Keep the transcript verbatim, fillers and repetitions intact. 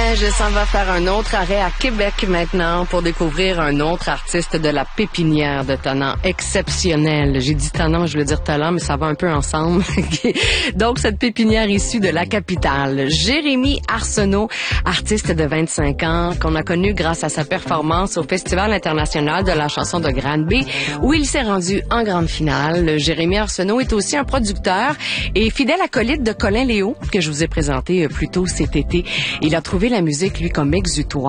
Je s'en va faire un autre arrêt à Québec maintenant pour découvrir un autre artiste de la pépinière de talent exceptionnel. J'ai dit talent, je voulais dire talent, mais ça va un peu ensemble. Donc, cette pépinière issue de la capitale. Jérémy Arsenault, artiste de vingt-cinq ans, qu'on a connu grâce à sa performance au Festival international de la chanson de Granby, où il s'est rendu en grande finale. Jérémy Arsenault est aussi un producteur et fidèle acolyte de Colin Léo, que je vous ai présenté plus tôt cet été. Il a trouvé la musique, lui, comme exutoire.